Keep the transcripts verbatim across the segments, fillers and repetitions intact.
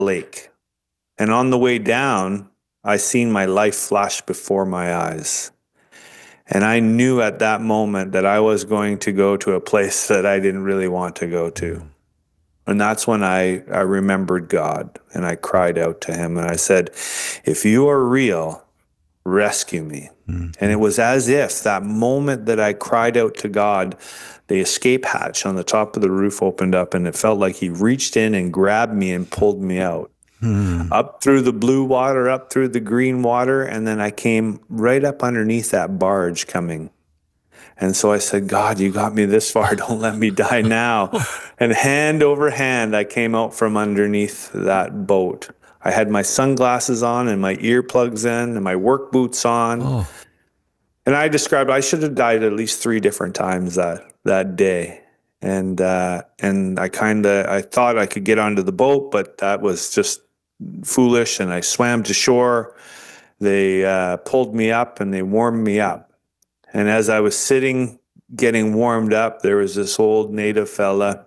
lake. And on the way down, I seen my life flash before my eyes. And I knew at that moment that I was going to go to a place that I didn't really want to go to. And that's when I, I remembered God, and I cried out to him, and I said, if you are real, rescue me. Mm-hmm. And it was as if that moment that I cried out to God, the escape hatch on the top of the roof opened up, and it felt like he reached in and grabbed me and pulled me out. Hmm. Up through the blue water, up through the green water, and then I came right up underneath that barge coming. And so I said, God, you got me this far. Don't let me die now. And hand over hand, I came out from underneath that boat. I had my sunglasses on and my earplugs in and my work boots on. Oh. And I described, I should have died at least three different times that, that day. And uh, and I kind of, I thought I could get onto the boat, but that was just foolish, and I swam to shore. They uh, pulled me up and they warmed me up. And as I was sitting getting warmed up, there was this old native fella.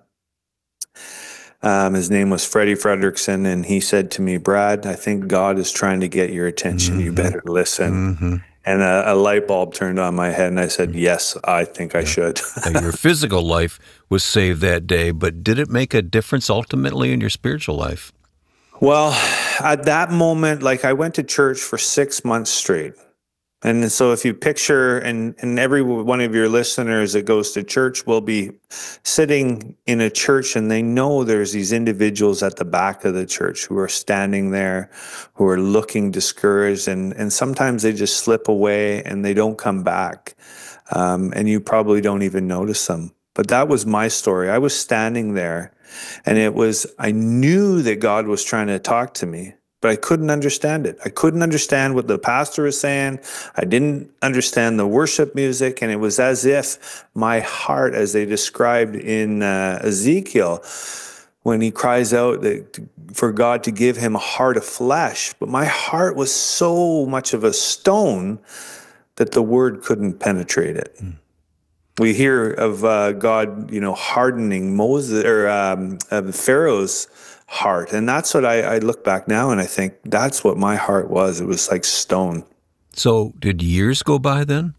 Um, his name was Freddie Fredrickson, and he said to me, Brad, I think God is trying to get your attention. Mm-hmm. You better listen. Mm-hmm. And a, a light bulb turned on my head, and I said, yes, I think yeah. I should. Your physical life was saved that day, but did it make a difference ultimately in your spiritual life? Well, at that moment, like I went to church for six months straight. And so if you picture, and, and every one of your listeners that goes to church will be sitting in a church, and they know there's these individuals at the back of the church who are standing there, who are looking discouraged, and, and sometimes they just slip away and they don't come back. Um, and you probably don't even notice them. But that was my story. I was standing there, and it was, I knew that God was trying to talk to me, but I couldn't understand it. I couldn't understand what the pastor was saying. I didn't understand the worship music, and it was as if my heart, as they described in uh, Ezekiel, when he cries out that for God to give him a heart of flesh, but my heart was so much of a stone that the word couldn't penetrate it. Mm. We hear of uh, God, you know, hardening Moses or um, uh, Pharaoh's heart, and that's what I, I look back now and I think that's what my heart was. It was like stone. So, did years go by then?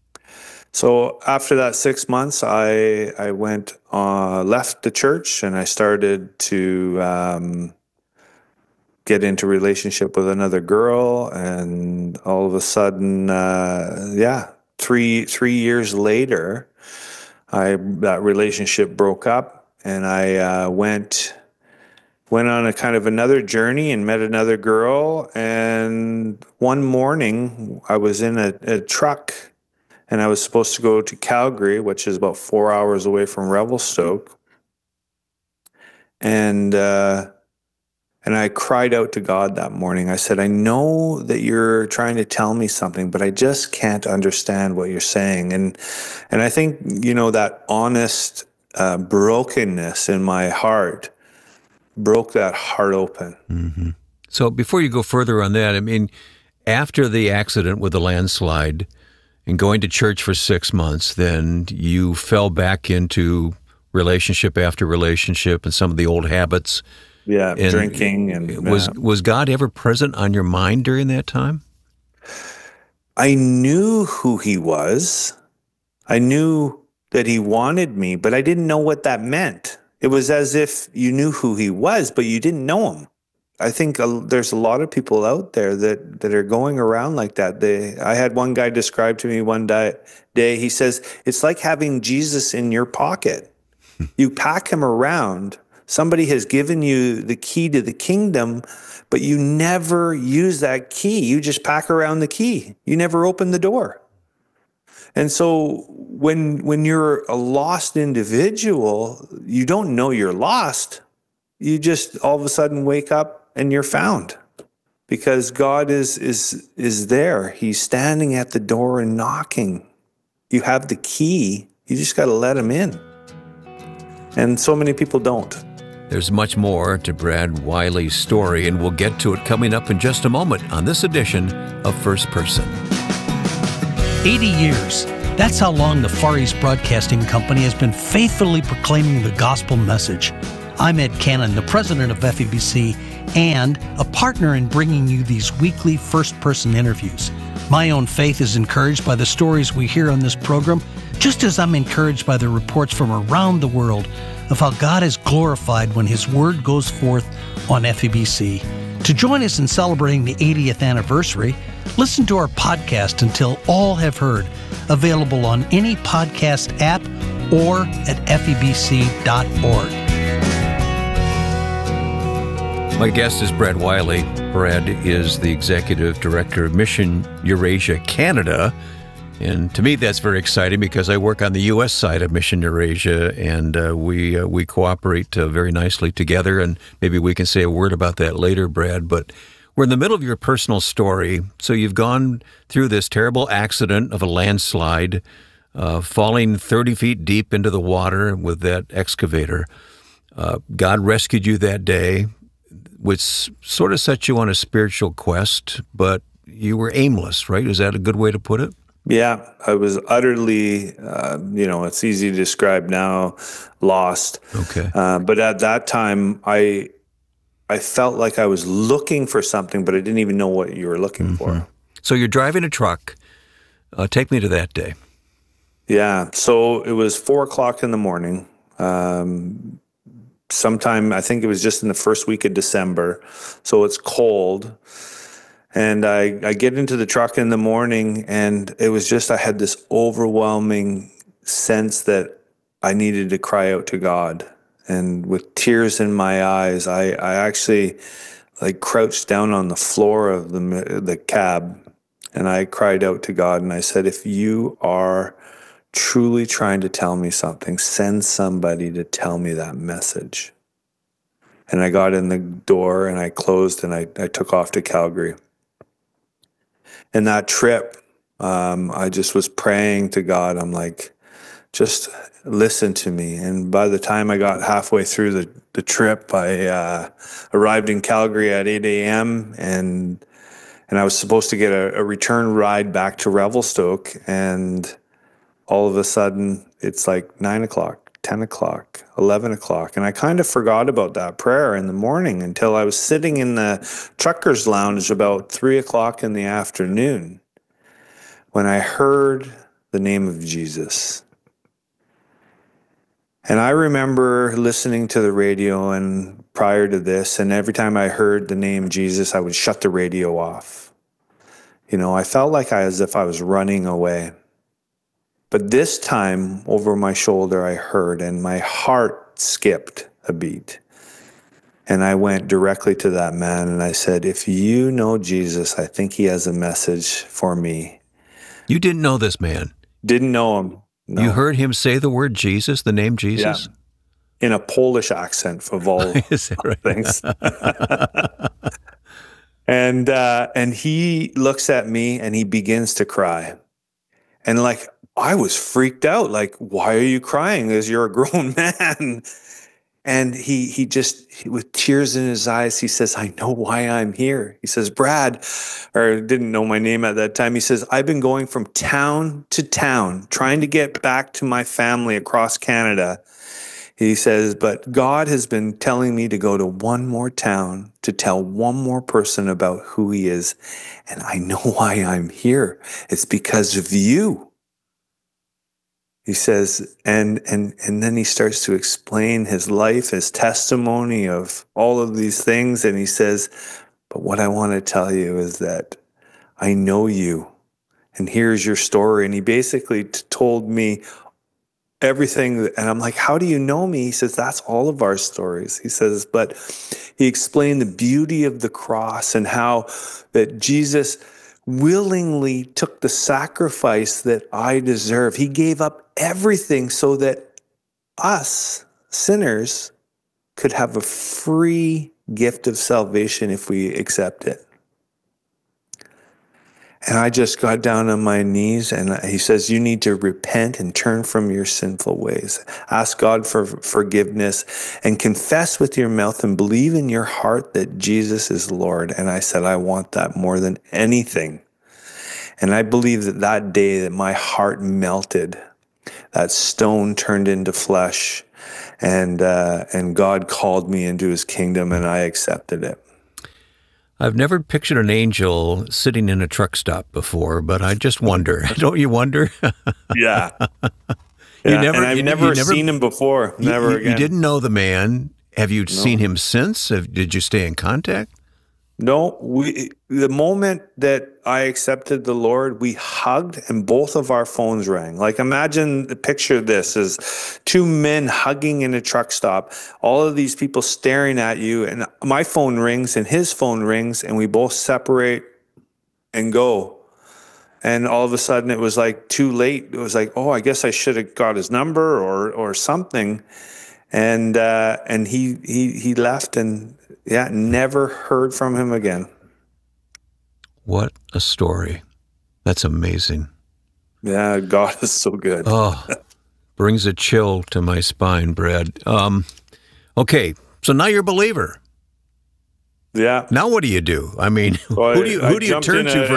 So after that six months, I I went uh, left the church, and I started to um, get into relationship with another girl, and all of a sudden, uh, yeah. Three three years later, I that relationship broke up, and I uh, went went on a kind of another journey and met another girl. And one morning, I was in a, a truck, and I was supposed to go to Calgary, which is about four hours away from Revelstoke. And uh, And I cried out to God that morning. I said, I know that you're trying to tell me something, but I just can't understand what you're saying. And and I think, you know, that honest uh, brokenness in my heart broke that heart open. Mm-hmm. So before you go further on that, I mean, after the accident with the landslide and going to church for six months, then you fell back into relationship after relationship and some of the old habits. Yeah, and drinking. and Was uh, was God ever present on your mind during that time? I knew who he was. I knew that he wanted me, but I didn't know what that meant. It was as if you knew who he was, but you didn't know him. I think a, there's a lot of people out there that, that are going around like that. They, I had one guy describe to me one day, day, he says, it's like having Jesus in your pocket. You pack him around. Somebody has given you the key to the kingdom, but you never use that key. You just pack around the key. You never open the door. And so when when you're a lost individual, you don't know you're lost. You just all of a sudden wake up and you're found, because God is is is there. He's standing at the door and knocking. You have the key. You just got to let him in. And so many people don't. There's much more to Brad Wiley's story, and we'll get to it coming up in just a moment on this edition of First Person. eighty years. That's how long the Far East Broadcasting Company has been faithfully proclaiming the gospel message. I'm Ed Cannon, the president of F E B C, and a partner in bringing you these weekly first-person interviews. My own faith is encouraged by the stories we hear on this program, just as I'm encouraged by the reports from around the world of how God is glorified when His Word goes forth on F E B C. To join us in celebrating the eightieth anniversary, listen to our podcast Until All Have Heard, available on any podcast app or at F E B C dot org. My guest is Brad Wiley. Brad is the Executive Director of Mission Eurasia Canada. And to me, that's very exciting because I work on the U S side of Mission Eurasia, and uh, we uh, we cooperate uh, very nicely together. And maybe we can say a word about that later, Brad. But we're in the middle of your personal story. So you've gone through this terrible accident of a landslide, uh, falling thirty feet deep into the water with that excavator. Uh, God rescued you that day, which sort of set you on a spiritual quest, but you were aimless, right? Is that a good way to put it? Yeah, I was utterly, uh, you know, it's easy to describe now, lost. Okay. Uh, but at that time, I I felt like I was looking for something, but I didn't even know what you were looking mm-hmm. for. So you're driving a truck. Uh, take me to that day. Yeah, so it was four o'clock in the morning. Um, sometime, I think it was just in the first week of December. So it's cold. And I, I get into the truck in the morning, and it was just, I had this overwhelming sense that I needed to cry out to God. And with tears in my eyes, I, I actually like crouched down on the floor of the the cab, and I cried out to God, and I said, if you are truly trying to tell me something, send somebody to tell me that message. And I got in the door, and I closed, and I, I took off to Calgary. And that trip, um, I just was praying to God. I'm like, just listen to me. And by the time I got halfway through the, the trip, I uh, arrived in Calgary at eight a.m. and and I was supposed to get a, a return ride back to Revelstoke. And all of a sudden, it's like nine o'clock, ten o'clock, eleven o'clock. And I kind of forgot about that prayer in the morning until I was sitting in the trucker's lounge about three o'clock in the afternoon when I heard the name of Jesus. And I remember listening to the radio and prior to this, and every time I heard the name Jesus, I would shut the radio off. You know, I felt like I, as if I was running away. But this time, over my shoulder, I heard, and my heart skipped a beat. And I went directly to that man, and I said, if you know Jesus, I think he has a message for me. You didn't know this man? Didn't know him. No. You heard him say the word Jesus, the name Jesus? Yeah. In a Polish accent, of all Is that right? things. and, uh, and he looks at me, and he begins to cry. And like, I was freaked out. Like, why are you crying? As you're a grown man. And he he just, he, with tears in his eyes, he says, I know why I'm here. He says, Brad, or didn't know my name at that time. He says, I've been going from town to town, trying to get back to my family across Canada. He says, but God has been telling me to go to one more town to tell one more person about who he is. And I know why I'm here. It's because of you. He says, and and and then he starts to explain his life, his testimony of all of these things. And he says, but what I want to tell you is that I know you, and here's your story. And he basically t- told me everything. And I'm like, how do you know me? He says, that's all of our stories. He says, but he explained the beauty of the cross and how that Jesus willingly took the sacrifice that I deserve. He gave up everything so that us sinners could have a free gift of salvation if we accept it. And I just got down on my knees, and he says, you need to repent and turn from your sinful ways. Ask God for forgiveness and confess with your mouth and believe in your heart that Jesus is Lord. And I said, I want that more than anything. And I believe that that day that my heart melted, that stone turned into flesh, and uh, and God called me into his kingdom, and I accepted it. I've never pictured an angel sitting in a truck stop before, but I just wonder. Don't you wonder? Yeah. You Yeah, never, and I've you, never, you never seen him before. you- Never you, again. You didn't know the man. Have you seen him since? Have, did you stay in contact? No, we the moment that I accepted the Lord, we hugged and both of our phones rang. Like imagine the picture of this is two men hugging in a truck stop, all of these people staring at you, and my phone rings and his phone rings, and we both separate and go. And all of a sudden it was like too late. It was like, oh, I guess I should have got his number or or something. And uh, and he he he left, and yeah, never heard from him again. What a story. That's amazing. Yeah, God is so good. Oh, brings a chill to my spine, Brad. Um, okay, so now you're a believer. Yeah. Now what do you do? I mean, Well, who do you I who do you jumped turn in to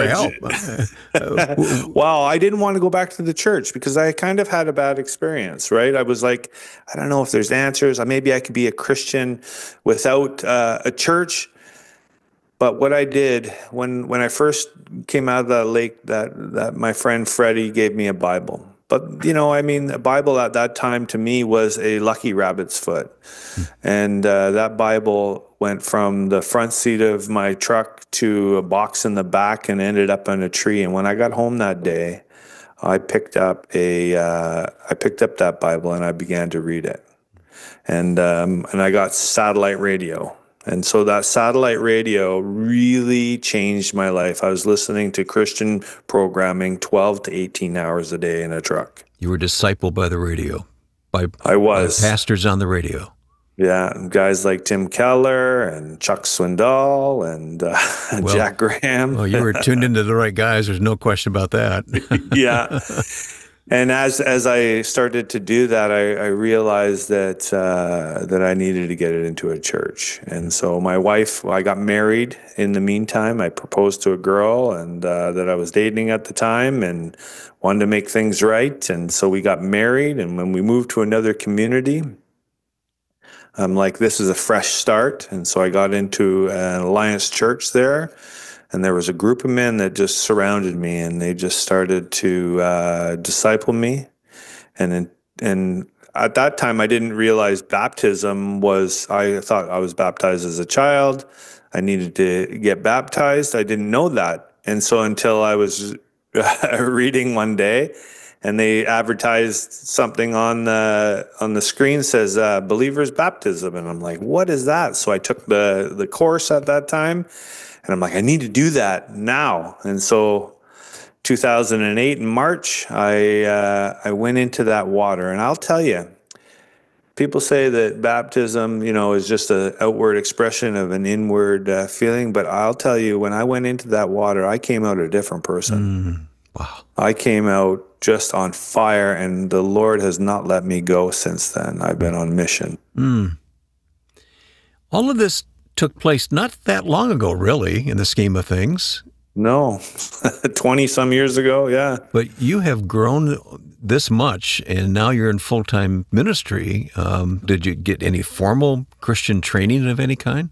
a- for a- help? Well, I didn't want to go back to the church because I kind of had a bad experience, right? I was like, I don't know if there's answers. Maybe I could be a Christian without uh, a church. But what I did when when I first came out of that lake, that that my friend Freddie gave me a Bible. But you know, I mean, a Bible at that time to me was a lucky rabbit's foot, and uh, that Bible went from the front seat of my truck to a box in the back and ended up on a tree. And when I got home that day, I picked up a uh, I picked up that Bible and I began to read it, and um, and I got satellite radio. And so that satellite radio really changed my life. I was listening to Christian programming twelve to eighteen hours a day in a truck. You were discipled by the radio, by, I was. by pastors on the radio. Yeah, and guys like Tim Keller and Chuck Swindoll and uh, Well- Jack Graham. Well, you were tuned into the right guys. There's no question about that. Yeah. And as as I started to do that, I, I realized that uh, that I needed to get it into a church. And so my wife, I got married in the meantime. I proposed to a girl and uh, that I was dating at the time, and wanted to make things right. And so we got married. And when we moved to another community, I'm like, this is a fresh start. And so I got into an Alliance church there. And there was a group of men that just surrounded me, and they just started to uh, disciple me. And then, and at that time, I didn't realize baptism was. I thought I was baptized as a child. I needed to get baptized. I didn't know that, and so until I was reading one day, and they advertised something on the on the screen says uh, "Believers Baptism," and I'm like, "What is that?" So I took the the course at that time. And I'm like, I need to do that now. And so two thousand eight in March, I uh, I went into that water. And I'll tell you, people say that baptism, you know, is just an outward expression of an inward uh, feeling. But I'll tell you, when I went into that water, I came out a different person. Mm, wow. I came out just on fire, and the Lord has not let me go since then. I've been on mission. Mm. All of this took place not that long ago, really, in the scheme of things. No, twenty some years ago, yeah. But you have grown this much, and now you're in full-time ministry. Um, did you get any formal Christian training of any kind?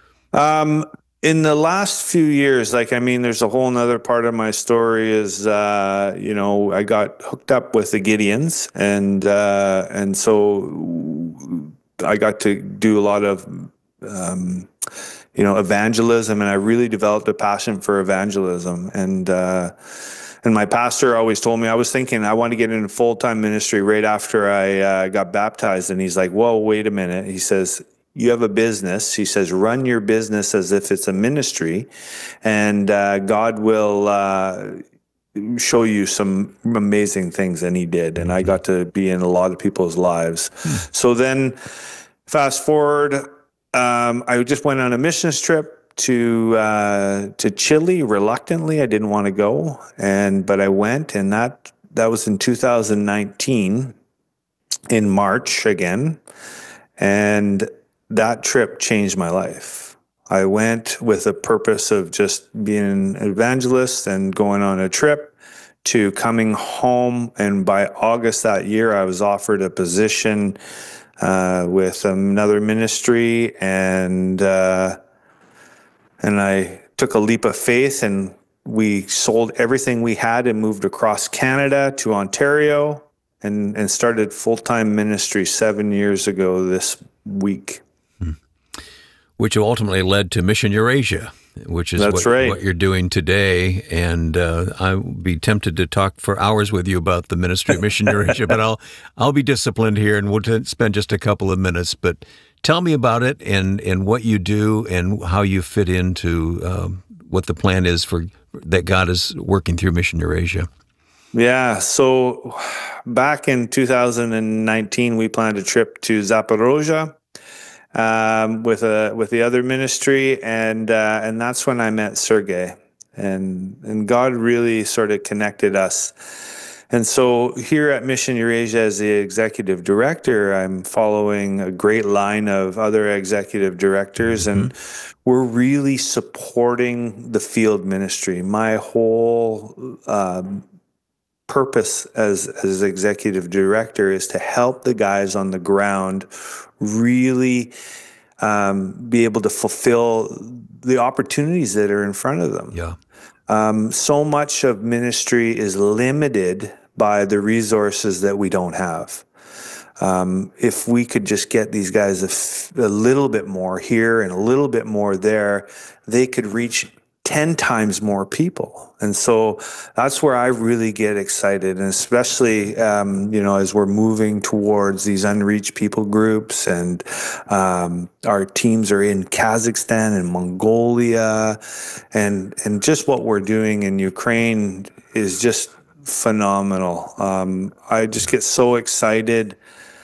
Um, in the last few years, like, I mean, there's a whole nother part of my story is, uh, you know, I got hooked up with the Gideons, and, uh, and so I got to do a lot of, um, you know, evangelism, and I really developed a passion for evangelism. And, uh, and my pastor always told me, I was thinking I want to get into full-time ministry right after I uh, got baptized. And he's like, whoa, wait a minute. He says, you have a business. He says, run your business as if it's a ministry, and uh, God will uh, show you some amazing things. And he did. And I got to be in a lot of people's lives. Hmm. So then fast forward, um, I just went on a missions trip to uh, to Chile reluctantly. I didn't want to go, and but I went, and that that was in two thousand nineteen in March again, and that trip changed my life. I went with a purpose of just being an evangelist and going on a trip to coming home, and by August that year, I was offered a position uh, with another ministry, and uh, And I took a leap of faith, and we sold everything we had and moved across Canada to Ontario and, and started full-time ministry seven years ago this week. Hmm. Which ultimately led to Mission Eurasia, which is That's what, right. what you're doing today. And uh, I would be tempted to talk for hours with you about the ministry of Mission Eurasia, but I'll I'll be disciplined here, and we'll t- spend just a couple of minutes. But tell me about it and, and what you do and how you fit into um, what the plan is for that God is working through Mission Eurasia. Yeah, so back in two thousand nineteen, we planned a trip to Zaporozhye um, with a with the other ministry, and uh, and that's when I met Sergey, and and God really sort of connected us. And so here at Mission Eurasia, as the executive director, I'm following a great line of other executive directors, mm-hmm. and we're really supporting the field ministry. My whole um, purpose as as executive director is to help the guys on the ground really um, be able to fulfill the opportunities that are in front of them. Yeah. Um, so much of ministry is limited by the resources that we don't have. Um, if we could just get these guys a, f- a little bit more here and a little bit more there, they could reach ten times more people. And so that's where I really get excited, and especially, um, you know, as we're moving towards these unreached people groups, and um, our teams are in Kazakhstan and Mongolia, and and just what we're doing in Ukraine is just phenomenal. Um, I just get so excited.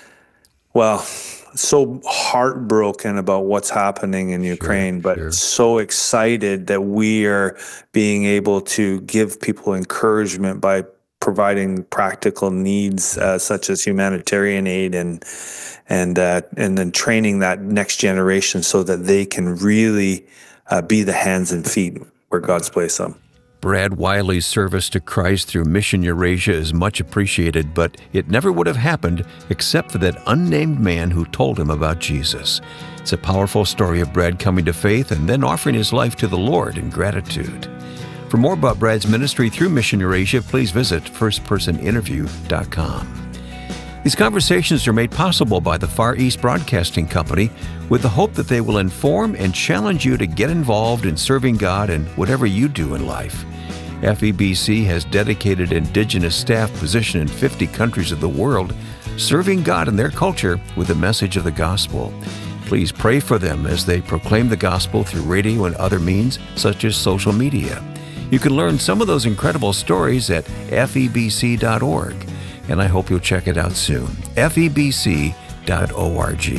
Well, so heartbroken about what's happening in Ukraine, sure, but sure. so excited that we are being able to give people encouragement by providing practical needs uh, such as humanitarian aid, and and uh, and then training that next generation so that they can really uh, be the hands and feet where God's placed them. Brad Wiley's service to Christ through Mission Eurasia is much appreciated, but it never would have happened except for that unnamed man who told him about Jesus. It's a powerful story of Brad coming to faith and then offering his life to the Lord in gratitude. For more about Brad's ministry through Mission Eurasia, please visit first person interview dot com. These conversations are made possible by the Far East Broadcasting Company with the hope that they will inform and challenge you to get involved in serving God in whatever you do in life. F E B C has dedicated Indigenous staff positioned in fifty countries of the world, serving God and their culture with the message of the gospel. Please pray for them as they proclaim the gospel through radio and other means, such as social media. You can learn some of those incredible stories at F E B C dot org. And I hope you'll check it out soon, F E B C dot org.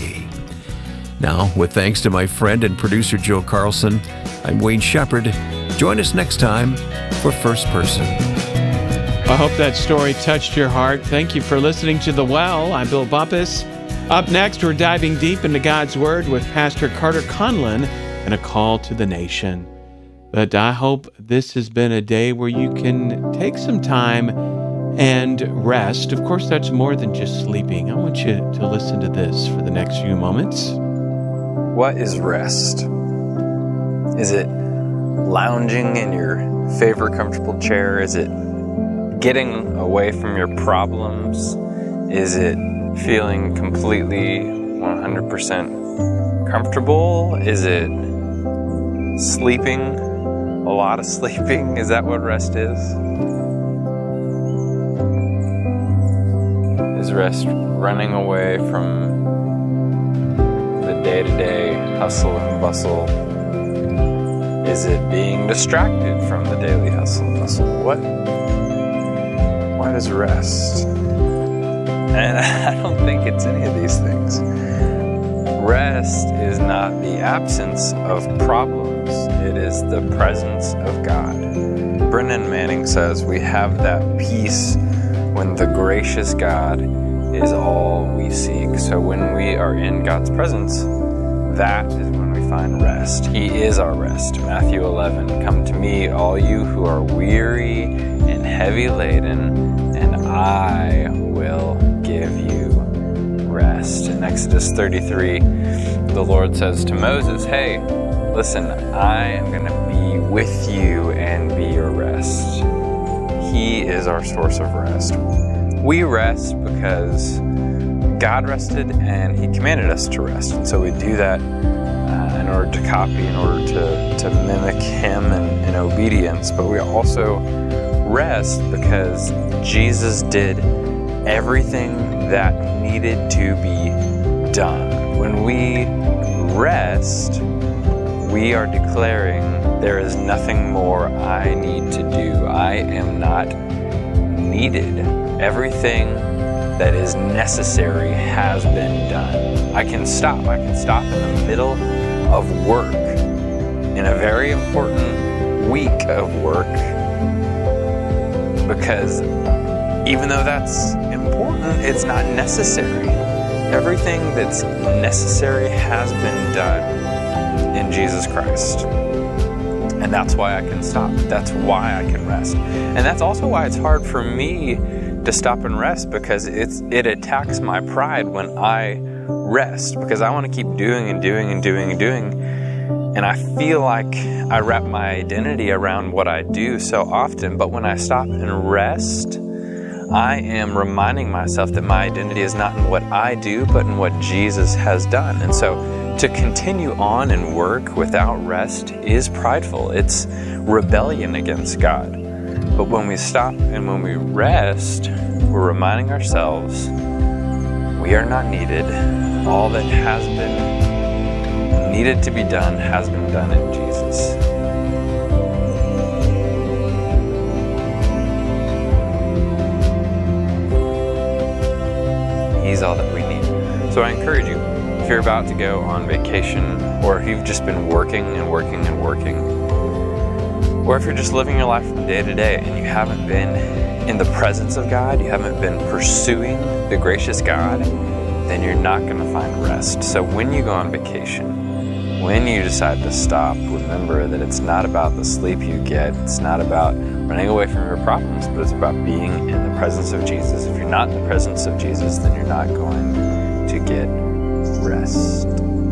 Now, with thanks to my friend and producer Joe Carlson, I'm Wayne Shepherd. Join us next time for First Person. I hope that story touched your heart. Thank you for listening to The Well. I'm Bill Bumpus. Up next, we're diving deep into God's Word with Pastor Carter Conlon and a call to the nation. But I hope this has been a day where you can take some time and rest. Of course, that's more than just sleeping. I want you to listen to this for the next few moments. What is rest? Is it lounging in your favorite comfortable chair? Is it getting away from your problems? Is it feeling completely one hundred percent comfortable? Is it sleeping? A lot of sleeping? Is that what rest is? Is rest running away from the day-to-day hustle and bustle? Is it being distracted from the daily hustle and bustle? What? What is rest? And I don't think it's any of these things. Rest is not the absence of problems. It is the presence of God. Brennan Manning says we have that peace when the gracious God is all we seek. So when we are in God's presence, that is when we find rest. He is our rest. Matthew eleven, come to me, all you who are weary and heavy laden, and I will give you rest. In Exodus thirty-three, the Lord says to Moses, hey, listen, I am going to be with you and be your rest. He is our source of rest. We rest because God rested and he commanded us to rest. And so we do that uh, in order to copy, in order to, to mimic him in, in obedience. But we also rest because Jesus did everything that needed to be done. When we rest, we are declaring there is nothing more I need to do. I am not needed. Everything that is necessary has been done. I can stop. I can stop in the middle of work, in a very important week of work, because even though that's important, it's not necessary. Everything that's necessary has been done in Jesus Christ. And that's why I can stop. That's why I can rest. And that's also why it's hard for me to stop and rest, because it's it attacks my pride when I rest, because I want to keep doing and doing and doing and doing. And I feel like I wrap my identity around what I do so often. But when I stop and rest, I am reminding myself that my identity is not in what I do, but in what Jesus has done. And so to continue on in work without rest is prideful. It's rebellion against God. But when we stop and when we rest, we're reminding ourselves we are not needed. All that has been needed to be done has been done in Jesus. He's all that we need. So I encourage you, if you're about to go on vacation, or if you've just been working and working and working, or if you're just living your life from day to day and you haven't been in the presence of God, you haven't been pursuing the gracious God, then you're not going to find rest. So when you go on vacation, when you decide to stop, remember that it's not about the sleep you get, it's not about running away from your problems, but it's about being in the presence of Jesus. If you're not in the presence of Jesus, then you're not going to get rest.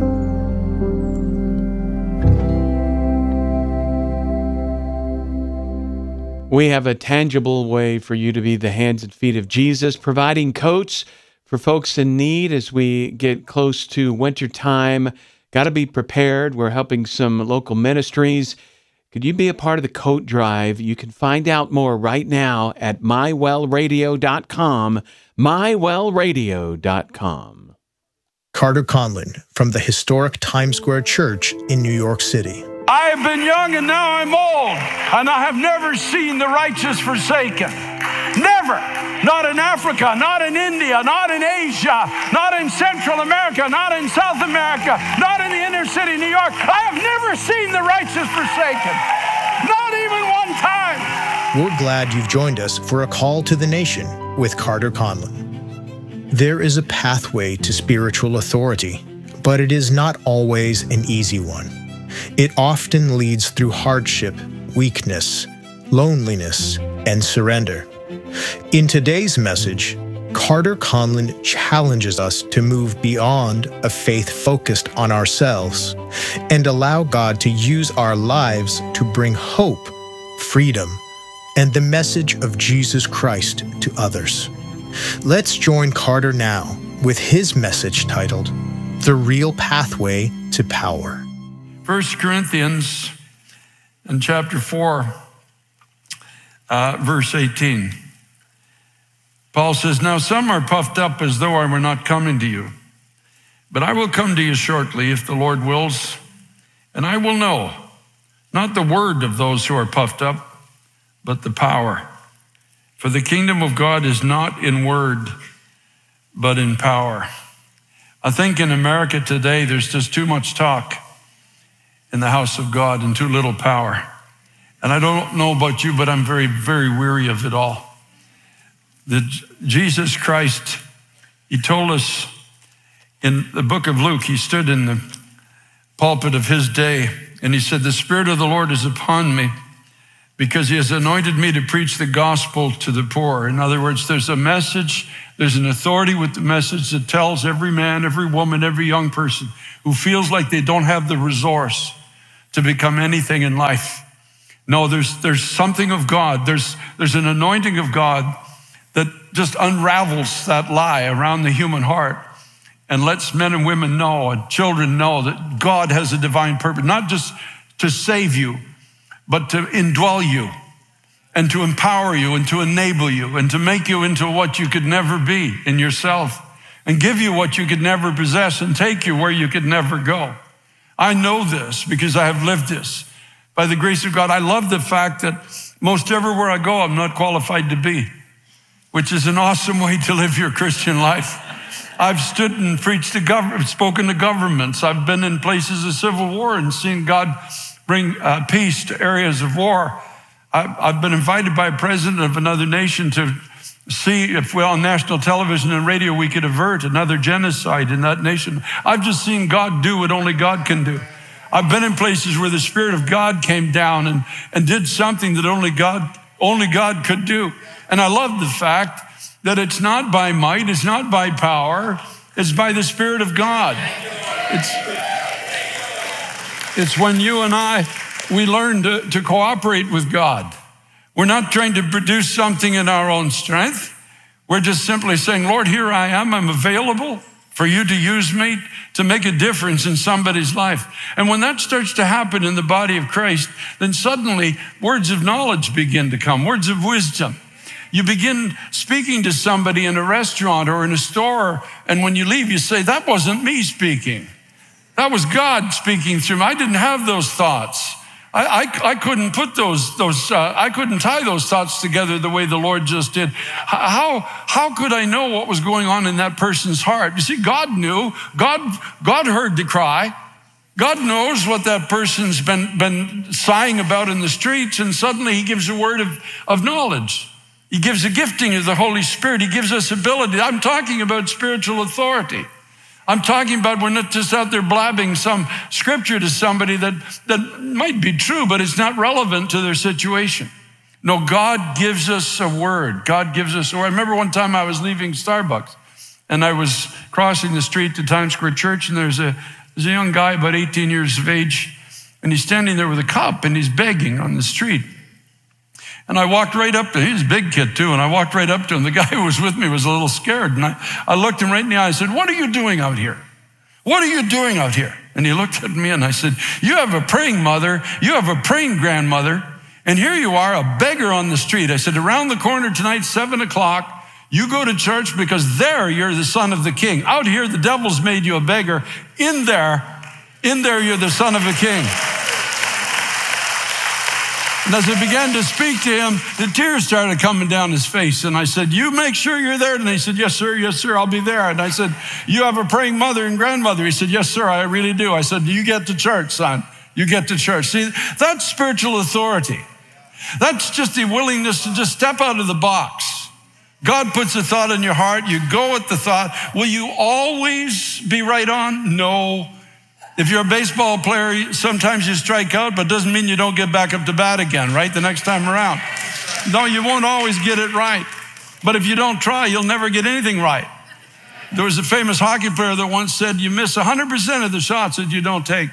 We have a tangible way for you to be the hands and feet of Jesus, providing coats for folks in need as we get close to winter time. Got to be prepared. We're helping some local ministries. Could you be a part of the coat drive? You can find out more right now at my well radio dot com, my well radio dot com. Carter Conlon from the historic Times Square Church in New York City. I have been young and now I'm old, and I have never seen the righteous forsaken. Never. Not in Africa, not in India, not in Asia, not in Central America, not in South America, not in the inner city of New York. I have never seen the righteous forsaken. Not even one time. We're glad you've joined us for A Call to the Nation with Carter Conlon. There is a pathway to spiritual authority, but it is not always an easy one. It often leads through hardship, weakness, loneliness, and surrender. In today's message, Carter Conlon challenges us to move beyond a faith focused on ourselves and allow God to use our lives to bring hope, freedom, and the message of Jesus Christ to others. Let's join Carter now with his message titled, The Real Pathway to Power. First Corinthians in chapter four, uh, verse eighteen. Paul says, now some are puffed up as though I were not coming to you, but I will come to you shortly if the Lord wills, and I will know, not the word of those who are puffed up, but the power. For the kingdom of God is not in word, but in power. I think in America today, there's just too much talk in the house of God and too little power. And I don't know about you, but I'm very, very weary of it all. That Jesus Christ, he told us in the book of Luke, he stood in the pulpit of his day and he said, the Spirit of the Lord is upon me because he has anointed me to preach the gospel to the poor. In other words, there's a message, there's an authority with the message that tells every man, every woman, every young person who feels like they don't have the resource to become anything in life. No, there's, there's something of God. There's, there's an anointing of God that just unravels that lie around the human heart and lets men and women know and children know that God has a divine purpose, not just to save you, but to indwell you and to empower you and to enable you and to make you into what you could never be in yourself and give you what you could never possess and take you where you could never go. I know this because I have lived this. By the grace of God, I love the fact that most everywhere I go, I'm not qualified to be, which is an awesome way to live your Christian life. I've stood and preached to government, spoken to governments. I've been in places of civil war and seen God bring uh, peace to areas of war. I've, I've been invited by a president of another nation to see if we on national television and radio we could avert another genocide in that nation. I've just seen God do what only God can do. I've been in places where the Spirit of God came down and, and did something that only God, only God could do. And I love the fact that it's not by might, it's not by power, it's by the Spirit of God. It's, it's when you and I, we learn to, to cooperate with God. We're not trying to produce something in our own strength. We're just simply saying, Lord, here I am, I'm available for you to use me to make a difference in somebody's life. And when that starts to happen in the body of Christ, then suddenly words of knowledge begin to come, words of wisdom. You begin speaking to somebody in a restaurant or in a store, and when you leave, you say, that wasn't me speaking. That was God speaking through me. I didn't have those thoughts. I, I, I couldn't put those, those uh, I couldn't tie those thoughts together the way the Lord just did. How, how could I know what was going on in that person's heart? You see, God knew. God, God heard the cry. God knows what that person's been, been sighing about in the streets, and suddenly he gives a word of, of knowledge. He gives a gifting of the Holy Spirit. He gives us ability. I'm talking about spiritual authority. I'm talking about we're not just out there blabbing some scripture to somebody that, that might be true, but it's not relevant to their situation. No, God gives us a word. God gives us a word. I remember one time I was leaving Starbucks and I was crossing the street to Times Square Church, and there's a, there's a young guy about eighteen years of age, and he's standing there with a cup and he's begging on the street. And I walked right up to him. He's a big kid too. And I walked right up to him. The guy who was with me was a little scared. And I, I looked him right in the eye. I said, what are you doing out here? What are you doing out here? And he looked at me and I said, you have a praying mother. You have a praying grandmother. And here you are, a beggar on the street. I said, around the corner tonight, seven o'clock, you go to church because there you're the son of the king. Out here, the devil's made you a beggar. In there, in there, you're the son of a king. And as I began to speak to him, the tears started coming down his face. And I said, you make sure you're there. And he said, yes, sir. Yes, sir. I'll be there. And I said, you have a praying mother and grandmother. He said, yes, sir. I really do. I said, you get to church, son. You get to church. See, that's spiritual authority. That's just the willingness to just step out of the box. God puts a thought in your heart. You go with the thought. Will you always be right on? No. If you're a baseball player, sometimes you strike out, but it doesn't mean you don't get back up to bat again, right? The next time around. No, you won't always get it right. But if you don't try, you'll never get anything right. There was a famous hockey player that once said, you miss one hundred percent of the shots that you don't take.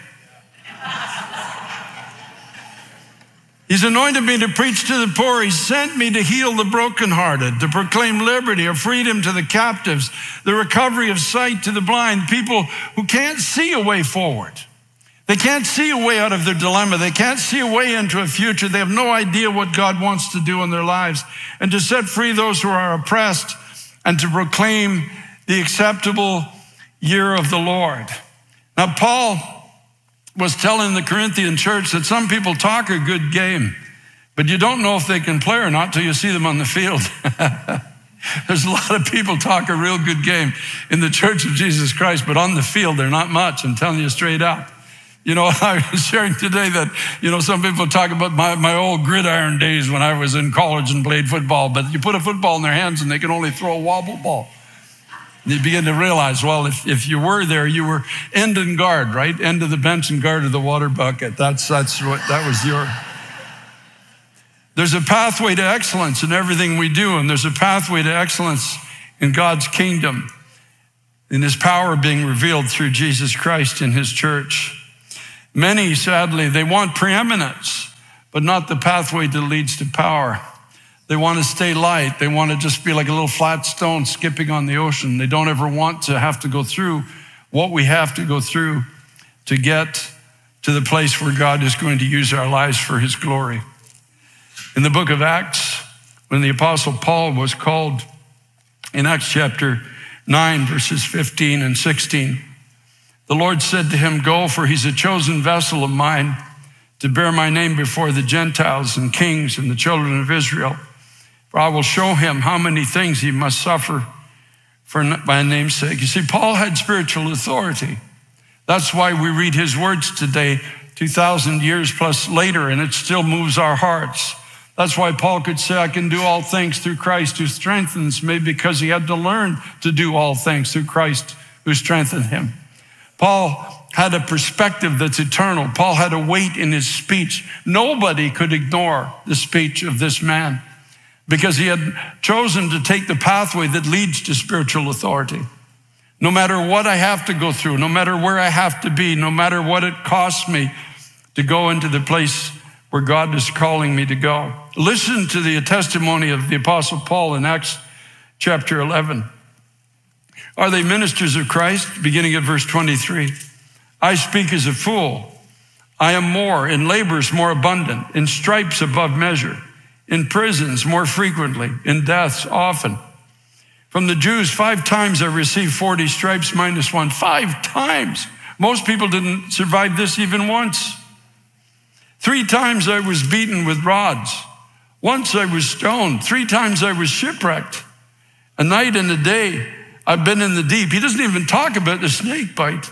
He's anointed me to preach to the poor. He sent me to heal the brokenhearted, to proclaim liberty or freedom to the captives, the recovery of sight to the blind, people who can't see a way forward. They can't see a way out of their dilemma. They can't see a way into a future. They have no idea what God wants to do in their lives. And to set free those who are oppressed and to proclaim the acceptable year of the Lord. Now, Paul was telling the Corinthian church that some people talk a good game, but you don't know if they can play or not till you see them on the field. There's a lot of people talk a real good game in the Church of Jesus Christ, but on the field, they're not much. I'm telling you straight out. You know, I was sharing today that, you know, some people talk about my, my old gridiron days when I was in college and played football, but you put a football in their hands and they can only throw a wobble ball. You begin to realize, well, if, if you were there, you were end and guard, right? End of the bench and guard of the water bucket. That's, that's what, that was your. There's a pathway to excellence in everything we do, and there's a pathway to excellence in God's kingdom, in his power being revealed through Jesus Christ in his church. Many, sadly, they want preeminence, but not the pathway that leads to power. They want to stay light. They want to just be like a little flat stone skipping on the ocean. They don't ever want to have to go through what we have to go through to get to the place where God is going to use our lives for his glory. In the book of Acts, when the Apostle Paul was called in Acts chapter nine, verses fifteen and sixteen, the Lord said to him, "Go, for he's a chosen vessel of mine to bear my name before the Gentiles and kings and the children of Israel. For I will show him how many things he must suffer for my name's sake." You see, Paul had spiritual authority. That's why we read his words today, two thousand years plus later, and it still moves our hearts. That's why Paul could say, "I can do all things through Christ who strengthens me," because he had to learn to do all things through Christ who strengthened him. Paul had a perspective that's eternal. Paul had a weight in his speech. Nobody could ignore the speech of this man because he had chosen to take the pathway that leads to spiritual authority. No matter what I have to go through, no matter where I have to be, no matter what it costs me to go into the place where God is calling me to go. Listen to the testimony of the Apostle Paul in Acts chapter eleven. Are they ministers of Christ? Beginning at verse twenty-three. "I speak as a fool. I am more, in labors more abundant, in stripes above measure, in prisons more frequently, in deaths often. From the Jews, five times I received forty stripes minus one." Five times. Most people didn't survive this even once. "Three times I was beaten with rods. Once I was stoned. Three times I was shipwrecked. A night and a day I've been in the deep." He doesn't even talk about the snake bite.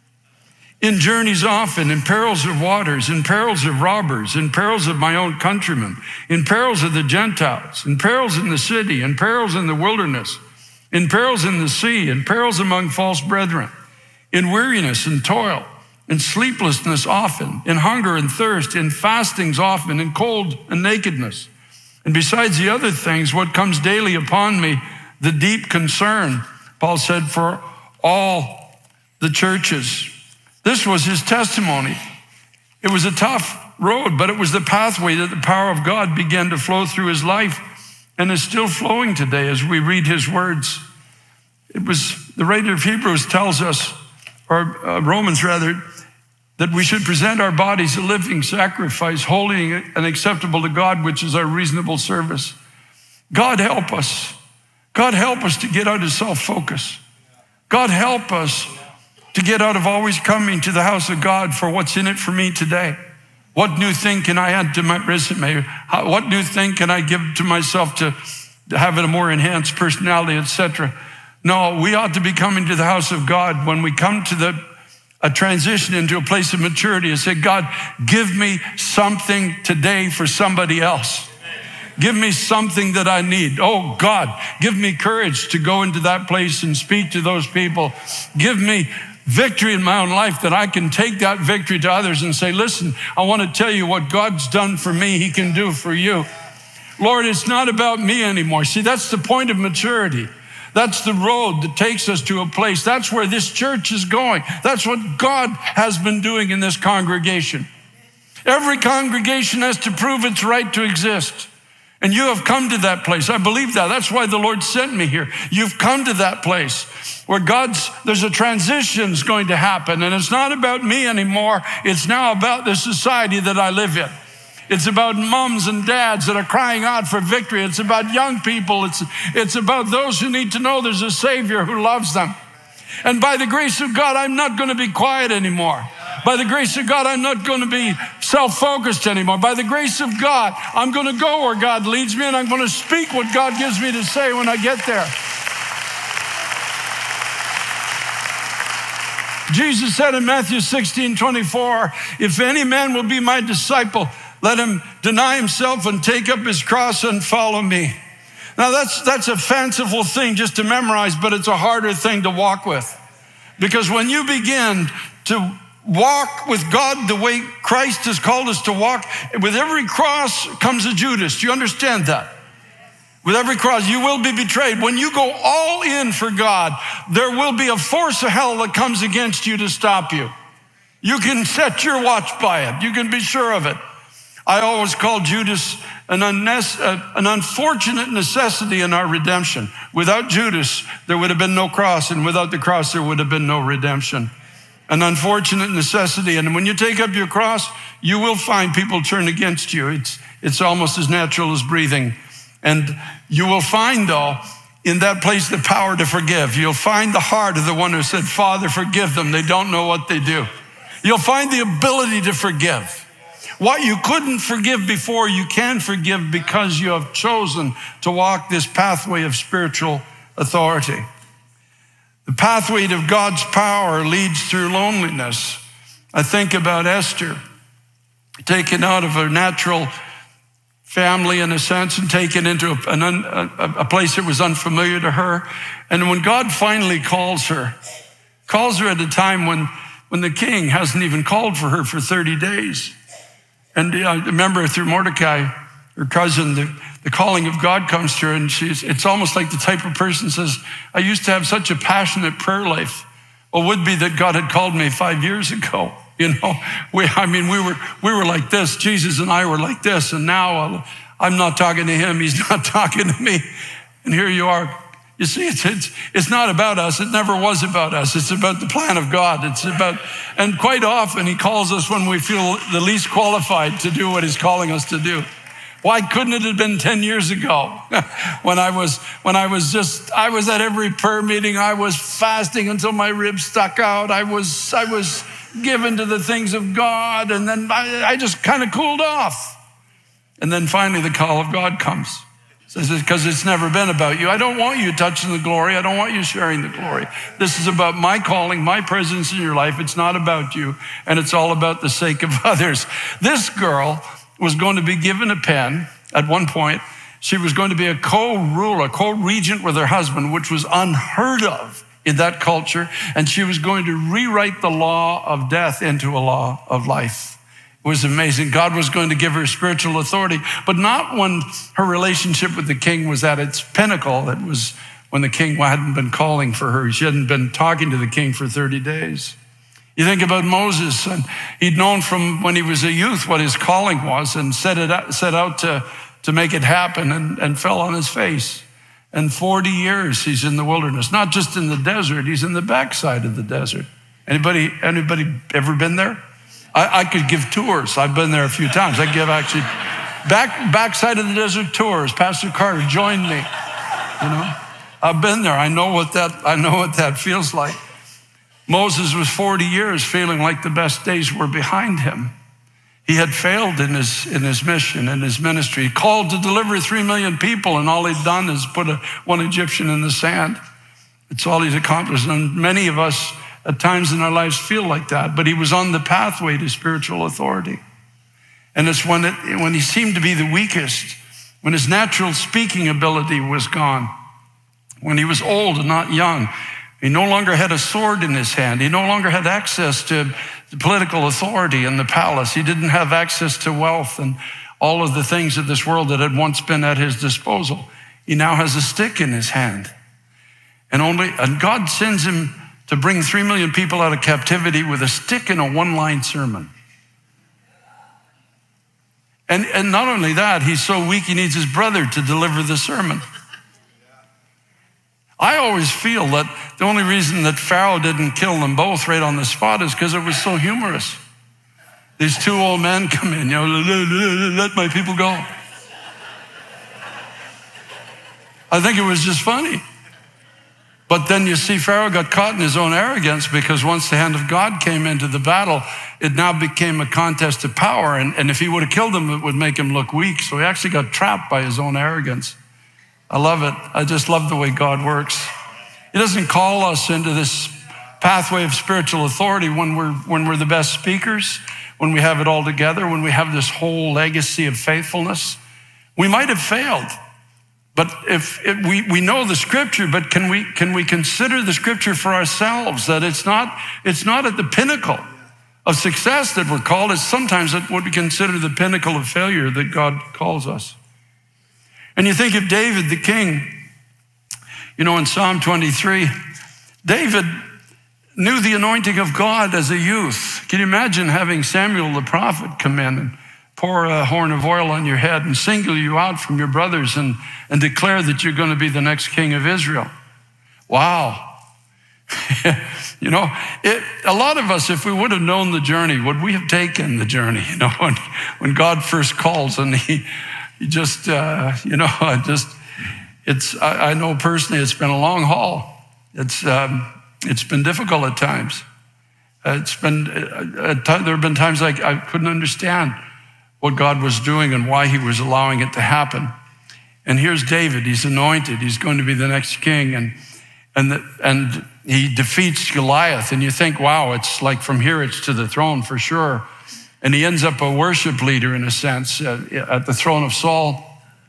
"In journeys often, in perils of waters, in perils of robbers, in perils of my own countrymen, in perils of the Gentiles, in perils in the city, in perils in the wilderness, in perils in the sea, in perils among false brethren, in weariness and toil, in sleeplessness often, in hunger and thirst, in fastings often, in cold and nakedness. And besides the other things, what comes daily upon me, the deep concern," Paul said, "for all the churches." This was his testimony. It was a tough road, but it was the pathway that the power of God began to flow through his life and is still flowing today as we read his words. It was, the writer of Hebrews tells us, or uh, Romans rather, that we should present our bodies a living sacrifice, holy and acceptable to God, which is our reasonable service. God help us. God help us to get out of self-focus. God help us to get out of always coming to the house of God for what's in it for me today. What new thing can I add to my resume? How, what new thing can I give to myself to, to have a more enhanced personality, et cetera? No, we ought to be coming to the house of God when we come to the a transition into a place of maturity and say, "God, give me something today for somebody else. Give me something that I need. Oh God, give me courage to go into that place and speak to those people. Give me victory in my own life that I can take that victory to others and say, listen, I want to tell you what God's done for me, he can do for you. Lord, it's not about me anymore." See, that's the point of maturity. That's the road that takes us to a place. That's where this church is going. That's what God has been doing in this congregation. Every congregation has to prove its right to exist. And you have come to that place. I believe that. That's why the Lord sent me here. You've come to that place where God's, there's a transition is going to happen. And it's not about me anymore. It's now about the society that I live in. It's about moms and dads that are crying out for victory. It's about young people. It's, it's about those who need to know there's a Savior who loves them. And by the grace of God, I'm not going to be quiet anymore. By the grace of God, I'm not going to be self-focused anymore. By the grace of God, I'm going to go where God leads me, and I'm going to speak what God gives me to say when I get there. Jesus said in Matthew sixteen twenty-four, "If any man will be my disciple, let him deny himself and take up his cross and follow me." Now that's, that's a fanciful thing just to memorize, but it's a harder thing to walk with. Because when you begin to walk with God the way Christ has called us to walk, with every cross comes a Judas. Do you understand that? With every cross, you will be betrayed. When you go all in for God, there will be a force of hell that comes against you to stop you. You can set your watch by it. You can be sure of it. I always call Judas an, unnes- uh, an unfortunate necessity in our redemption. Without Judas, there would have been no cross, and without the cross, there would have been no redemption. An unfortunate necessity. And when you take up your cross, you will find people turn against you. It's, it's almost as natural as breathing. And you will find, though, in that place, the power to forgive. You'll find the heart of the one who said, Father, forgive them. They don't know what they do. You'll find the ability to forgive. What you couldn't forgive before, you can forgive because you have chosen to walk this pathway of spiritual authority. The pathway to God's power leads through loneliness. I think about Esther, taken out of her natural family in a sense and taken into a, an un, a, a place that was unfamiliar to her. And when God finally calls her, calls her at a time when, when the king hasn't even called for her for thirty days. And I remember through Mordecai, her cousin, the, the calling of God comes to her, and she's, it's almost like the type of person says, I used to have such a passionate prayer life. Well, would be that God had called me five years ago. You know, we, I mean, we were, we were like this. Jesus and I were like this. And now I'm not talking to him. He's not talking to me. And here you are. You see, it's, it's, it's not about us. It never was about us. It's about the plan of God. It's about, and quite often he calls us when we feel the least qualified to do what he's calling us to do. Why couldn't it have been ten years ago when I was, when I was just, I was at every prayer meeting. I was fasting until my ribs stuck out. I was, I was given to the things of God. And then I, I just kind of cooled off. And then finally the call of God comes. Because it's never been about you. I don't want you touching the glory. I don't want you sharing the glory. This is about my calling, my presence in your life. It's not about you, and it's all about the sake of others. This girl was going to be given a pen at one point. She was going to be a co-ruler, co-regent with her husband, which was unheard of in that culture. And she was going to rewrite the law of death into a law of life. It was amazing. God was going to give her spiritual authority, but not when her relationship with the king was at its pinnacle. It was when the king hadn't been calling for her. She hadn't been talking to the king for thirty days. You think about Moses, and he'd known from when he was a youth what his calling was and set it out, set out to, to make it happen, and, and fell on his face. And forty years he's in the wilderness, not just in the desert, he's in the backside of the desert. Anybody, anybody ever been there? I, I could give tours. I've been there a few times. I give actually back backside of the desert tours. Pastor Carter joined me. You know, I've been there. I know what that. I know what that feels like. Moses was forty years feeling like the best days were behind him. He had failed in his in his mission, in his ministry. He called to deliver three million people, and all he'd done is put a, one Egyptian in the sand. It's all he's accomplished. And many of us at times in our lives feel like that, but he was on the pathway to spiritual authority. And it's when, it, when he seemed to be the weakest, when his natural speaking ability was gone, when he was old and not young, he no longer had a sword in his hand. He no longer had access to the political authority in the palace. He didn't have access to wealth and all of the things of this world that had once been at his disposal. He now has a stick in his hand. And only, and God sends him to bring three million people out of captivity with a stick and a one-line sermon. And, and not only that, he's so weak he needs his brother to deliver the sermon. I always feel that the only reason that Pharaoh didn't kill them both right on the spot is because it was so humorous. These two old men come in, you know, let my people go. I think it was just funny. But then you see Pharaoh got caught in his own arrogance, because once the hand of God came into the battle, it now became a contest of power. And, and if he would have killed him, it would make him look weak. So he actually got trapped by his own arrogance. I love it. I just love the way God works. He doesn't call us into this pathway of spiritual authority when we're, when we're the best speakers, when we have it all together, when we have this whole legacy of faithfulness. We might have failed. But if, if we, we know the scripture, but can we, can we consider the scripture for ourselves, that it's not, it's not at the pinnacle of success that we're called. It's sometimes at what we consider the pinnacle of failure that God calls us. And you think of David, the king, you know, in Psalm twenty-three, David knew the anointing of God as a youth. Can you imagine having Samuel the prophet come in and pour a horn of oil on your head and single you out from your brothers and, and declare that you're going to be the next king of Israel? Wow. You know, it, a lot of us, if we would have known the journey, would we have taken the journey? You know, when, when God first calls and he, he just, uh, you know, I just, it's, I, I know personally it's been a long haul. It's, um, it's been difficult at times. Uh, it's been, uh, at time, there have been times like I couldn't understand what God was doing and why he was allowing it to happen. And here's David, he's anointed, he's going to be the next king. And, and, the, and he defeats Goliath. And you think, wow, it's like from here, it's to the throne for sure. And he ends up a worship leader in a sense uh, at the throne of Saul.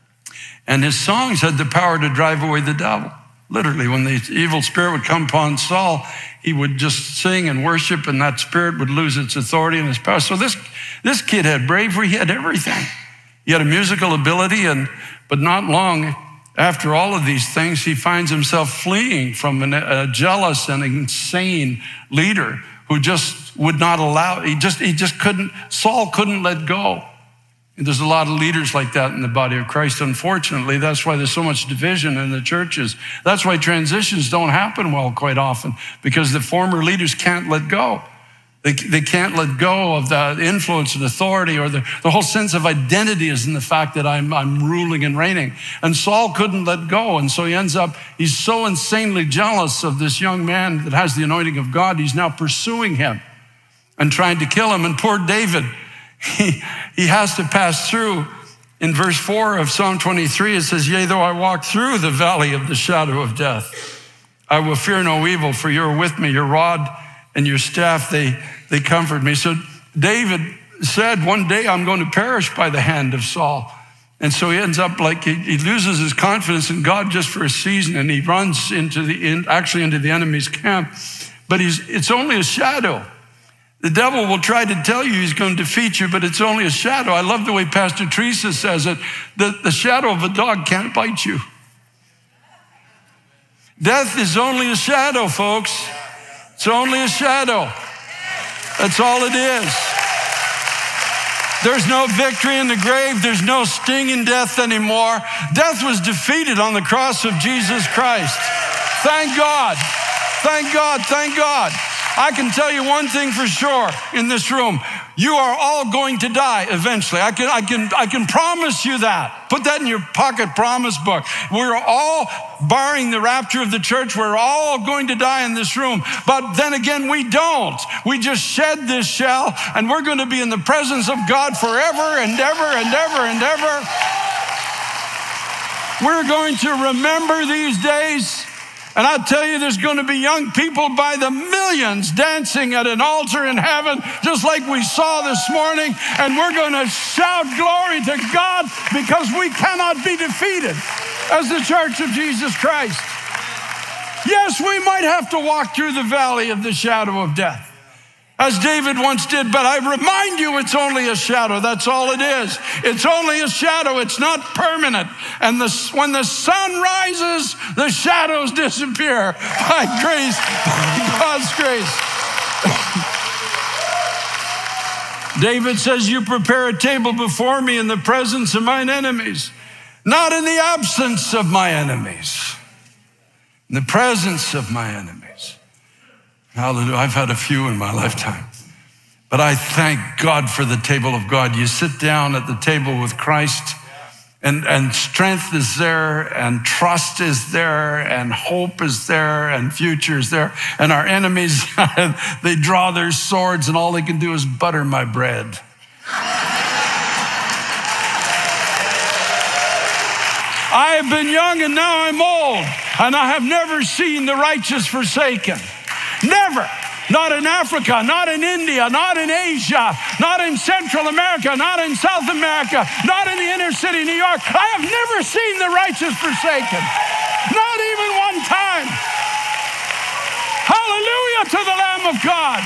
And his songs had the power to drive away the devil. Literally, when the evil spirit would come upon Saul, he would just sing and worship, and that spirit would lose its authority and its power. So this, this kid had bravery, he had everything. He had a musical ability, and but not long after all of these things, he finds himself fleeing from an, a jealous and insane leader who just would not allow, he just, he just couldn't, Saul couldn't let go. And there's a lot of leaders like that in the body of Christ, unfortunately. That's why there's so much division in the churches. That's why transitions don't happen well quite often, because the former leaders can't let go. They, they can't let go of the influence and authority, or the, the whole sense of identity is in the fact that I'm, I'm ruling and reigning. And Saul couldn't let go. And so he ends up, he's so insanely jealous of this young man that has the anointing of God. He's now pursuing him and trying to kill him. And poor David, He, he has to pass through. In verse four of Psalm twenty-three, it says, yea, though I walk through the valley of the shadow of death, I will fear no evil, for you're with me. Your rod and your staff, they, they comfort me. So David said, one day I'm going to perish by the hand of Saul. And so he ends up like, he, he loses his confidence in God just for a season, and he runs into the, in, actually into the enemy's camp. But he's, it's only a shadow. The devil will try to tell you he's going to defeat you, but it's only a shadow. I love the way Pastor Teresa says it, that the shadow of a dog can't bite you. Death is only a shadow, folks. It's only a shadow. That's all it is. There's no victory in the grave. There's no sting in death anymore. Death was defeated on the cross of Jesus Christ. Thank God. Thank God. Thank God. I can tell you one thing for sure in this room. You are all going to die eventually. I can, I can, I can promise you that. Put that in your pocket promise book. We're all, barring the rapture of the church, we're all going to die in this room. But then again, we don't. We just shed this shell, and we're going to be in the presence of God forever and ever and ever and ever. We're going to remember these days. And I tell you, there's going to be young people by the millions dancing at an altar in heaven, just like we saw this morning. And we're going to shout glory to God, because we cannot be defeated as the church of Jesus Christ. Yes, we might have to walk through the valley of the shadow of death, as David once did, but I remind you, it's only a shadow. That's all it is. It's only a shadow. It's not permanent. And the, when the sun rises, the shadows disappear by grace, by God's grace. David says, you prepare a table before me in the presence of mine enemies, not in the absence of my enemies, in the presence of my enemies. Hallelujah. I've had a few in my lifetime, but I thank God for the table of God. You sit down at the table with Christ, and, and strength is there, and trust is there, and hope is there, and future is there. And our enemies, they draw their swords, and all they can do is butter my bread. I have been young, and now I'm old, and I have never seen the righteous forsaken. Never. Not in Africa, not in India, not in Asia, not in Central America, not in South America, not in the inner city, New York. I have never seen the righteous forsaken. Not even one time. Hallelujah to the Lamb of God.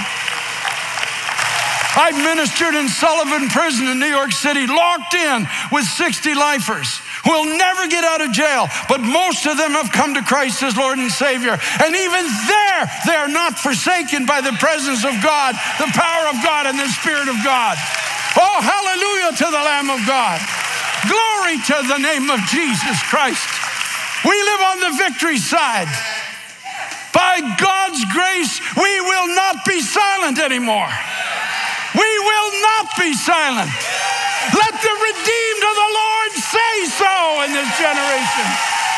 I've ministered in Sullivan Prison in New York City, locked in with sixty lifers will never get out of jail, but most of them have come to Christ as Lord and Savior. And even there, they are not forsaken by the presence of God, the power of God, and the Spirit of God. Oh, hallelujah to the Lamb of God. Glory to the name of Jesus Christ. We live on the victory side. By God's grace, we will not be silent anymore. We will not be silent. Let the redeemed of the Lord say so in this generation.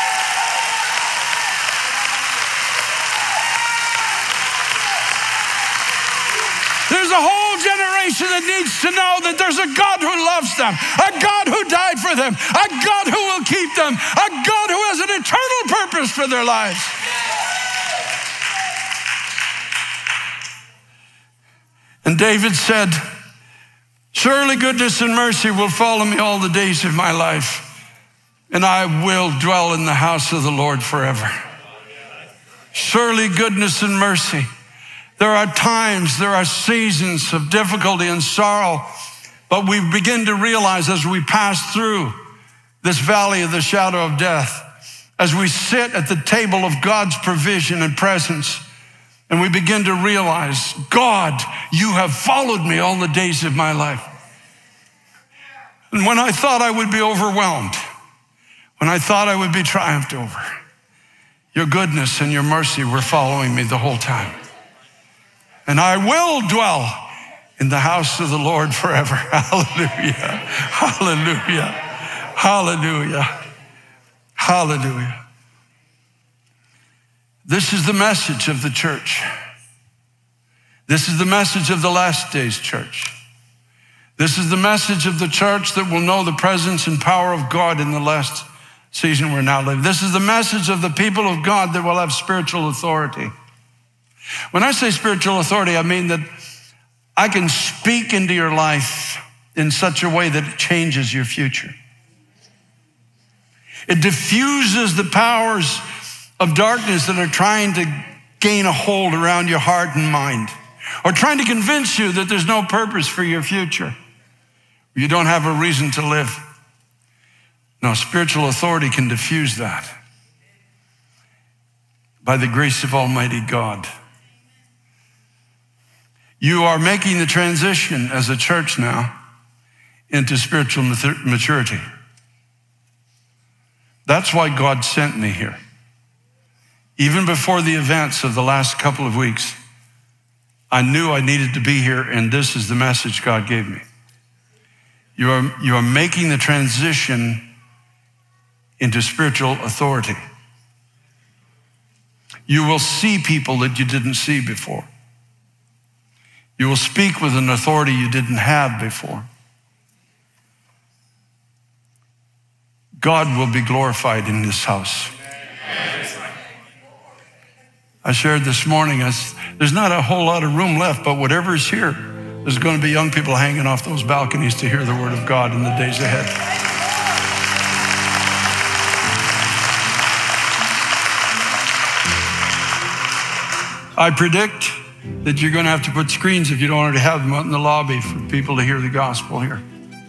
There's a whole generation that needs to know that there's a God who loves them, a God who died for them, a God who will keep them, a God who has an eternal purpose for their lives. And David said, surely goodness and mercy will follow me all the days of my life, and I will dwell in the house of the Lord forever. Surely goodness and mercy. There are times, there are seasons of difficulty and sorrow, but we begin to realize as we pass through this valley of the shadow of death, as we sit at the table of God's provision and presence, and we begin to realize, God, you have followed me all the days of my life. And when I thought I would be overwhelmed, when I thought I would be triumphed over, your goodness and your mercy were following me the whole time. And I will dwell in the house of the Lord forever. Hallelujah, hallelujah, hallelujah, hallelujah. This is the message of the church. This is the message of the last days church. This is the message of the church that will know the presence and power of God in the last season we're now living. This is the message of the people of God that will have spiritual authority. When I say spiritual authority, I mean that I can speak into your life in such a way that it changes your future. It diffuses the powers of darkness that are trying to gain a hold around your heart and mind, or trying to convince you that there's no purpose for your future. You don't have a reason to live. No, spiritual authority can diffuse that by the grace of Almighty God. You are making the transition as a church now into spiritual maturity. That's why God sent me here. Even before the events of the last couple of weeks, I knew I needed to be here, and this is the message God gave me. You are, you are making the transition into spiritual authority. You will see people that you didn't see before. You will speak with an authority you didn't have before. God will be glorified in this house. I shared this morning, as there's not a whole lot of room left, but whatever is here, there's going to be young people hanging off those balconies to hear the word of God in the days ahead. I predict that you're going to have to put screens, if you don't already have them, out in the lobby for people to hear the gospel here.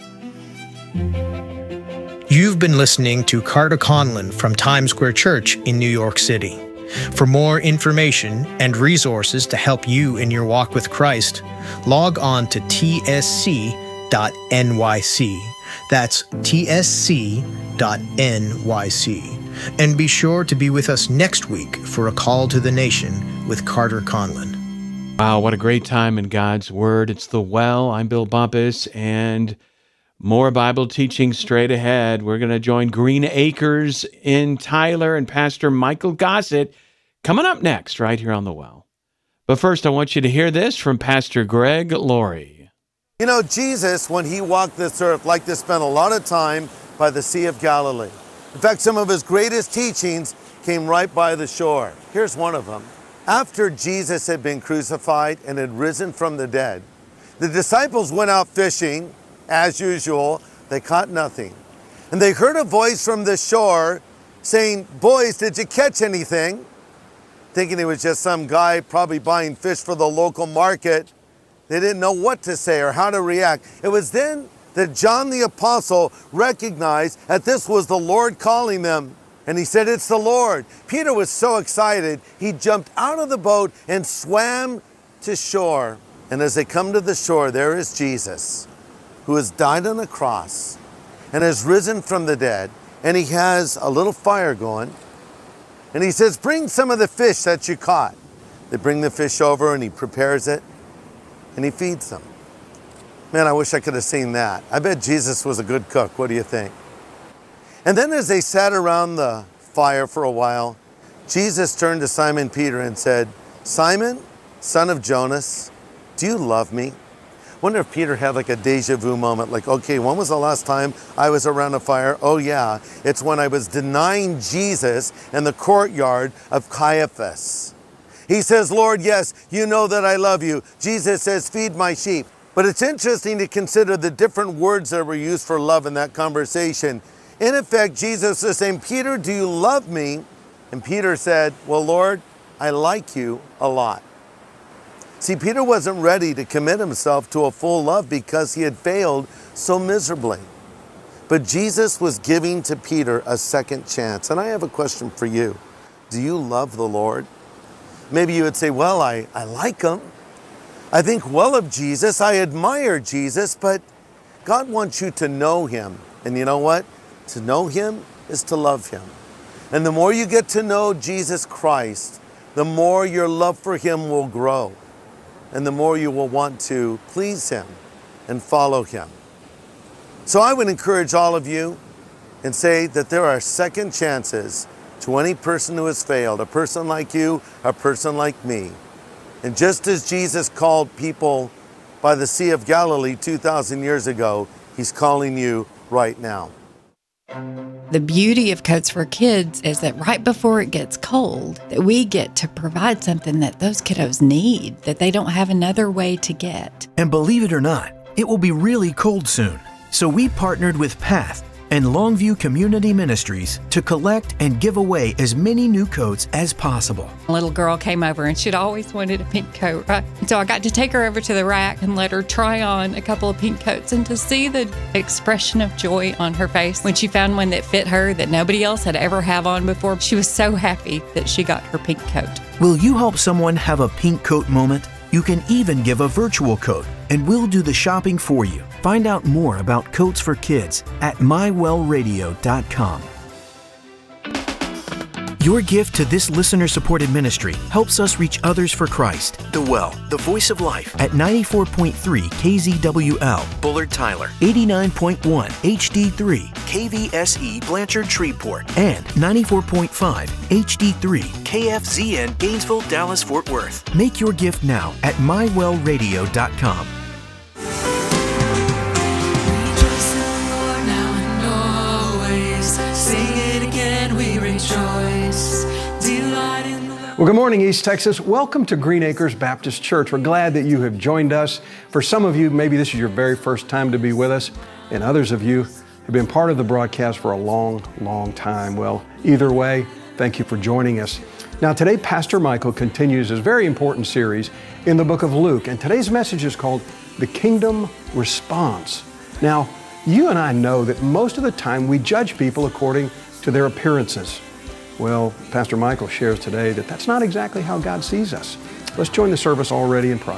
You've been listening to Carter Conlon from Times Square Church in New York City. For more information and resources to help you in your walk with Christ, log on to T S C dot N Y C. That's T S C dot N Y C. And be sure to be with us next week for A Call to the Nation with Carter Conlon. Wow, what a great time in God's Word. It's The Well. I'm Bill Bumpus, and more Bible teaching straight ahead. We're going to join Green Acres in Tyler and Pastor Michael Gossett coming up next right here on The Well. But first, I want you to hear this from Pastor Greg Laurie. You know, Jesus, when he walked this earth, liked to spend a lot of time by the Sea of Galilee. In fact, some of his greatest teachings came right by the shore. Here's one of them. After Jesus had been crucified and had risen from the dead, the disciples went out fishing. As usual, they caught nothing. And they heard a voice from the shore saying, "Boys, did you catch anything?" Thinking it was just some guy probably buying fish for the local market. They didn't know what to say or how to react. It was then that John the Apostle recognized that this was the Lord calling them. And he said, "It's the Lord." Peter was so excited, he jumped out of the boat and swam to shore. And as they come to the shore, there is Jesus, who has died on the cross and has risen from the dead. And he has a little fire going. And he says, "Bring some of the fish that you caught." They bring the fish over and he prepares it and he feeds them. Man, I wish I could have seen that. I bet Jesus was a good cook. What do you think? And then as they sat around the fire for a while, Jesus turned to Simon Peter and said, "Simon, son of Jonas, do you love me?" Wonder if Peter had like a deja vu moment, like, okay, when was the last time I was around a fire? Oh yeah, it's when I was denying Jesus in the courtyard of Caiaphas. He says, "Lord, yes, you know that I love you." Jesus says, "Feed my sheep." But it's interesting to consider the different words that were used for love in that conversation. In effect, Jesus is saying, "Peter, do you love me?" And Peter said, "Well, Lord, I like you a lot." See, Peter wasn't ready to commit himself to a full love because he had failed so miserably. But Jesus was giving to Peter a second chance. And I have a question for you. Do you love the Lord? Maybe you would say, "Well, I, I like him. I think well of Jesus. I admire Jesus." But God wants you to know him. And you know what? To know him is to love him. And the more you get to know Jesus Christ, the more your love for him will grow. And the more you will want to please him and follow him. So I would encourage all of you and say that there are second chances to any person who has failed, a person like you, a person like me. And just as Jesus called people by the Sea of Galilee two thousand years ago, he's calling you right now. The beauty of Coats for Kids is that right before it gets cold, that we get to provide something that those kiddos need, that they don't have another way to get. And believe it or not, it will be really cold soon. So we partnered with PATH and Longview Community Ministries to collect and give away as many new coats as possible. A little girl came over and she'd always wanted a pink coat, right? So I got to take her over to the rack and let her try on a couple of pink coats, and to see the expression of joy on her face when she found one that fit her that nobody else had ever have on before. She was so happy that she got her pink coat. Will you help someone have a pink coat moment? You can even give a virtual coat, and we'll do the shopping for you. Find out more about Coats for Kids at my well radio dot com. Your gift to this listener-supported ministry helps us reach others for Christ. The Well, the voice of life, at ninety-four point three K Z W L, Bullard Tyler, eighty-nine point one H D three, K V S E Blanchard Shreveport, and ninety-four point five H D three, K F Z N Gainesville, Dallas, Fort Worth. Make your gift now at my well radio dot com. Well, good morning, East Texas. Welcome to Green Acres Baptist Church. We're glad that you have joined us. For some of you, maybe this is your very first time to be with us, and others of you have been part of the broadcast for a long, long time. Well, either way, thank you for joining us. Now, today, Pastor Michael continues his very important series in the book of Luke, and today's message is called The Kingdom Response. Now, you and I know that most of the time we judge people according to their appearances. Well, Pastor Michael shares today that that's not exactly how God sees us. Let's join the service already in progress.